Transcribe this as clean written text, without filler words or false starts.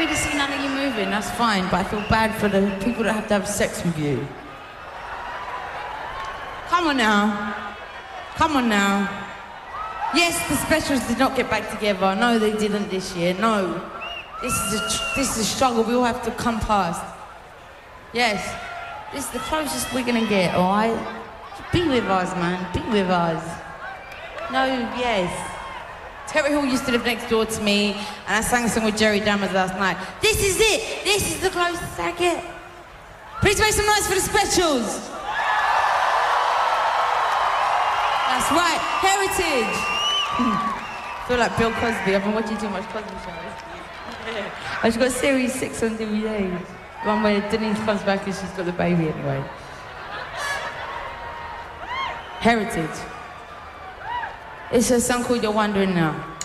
happy to see none of you moving, that's fine, but I feel bad for the people that have to have sex with you. Come on now. Come on now. Yes, the specials did not get back together. No, they didn't this year. No. This is a struggle we all have to come past. Yes. This is the closest we're gonna get, alright? Be with us, man. Be with us. No, yes. Terry Hall used to live next door to me, and I sang a song with Jerry Dammers last night. This is it. This is the closest I get. Please make some noise for the specials. That's right, heritage. I feel like Bill Cosby. I've been watching too much Cosby shows. I just got series 6 on DVD. The one where Denise comes back and she's got the baby anyway. Heritage. It's a song called You're Wondering Now.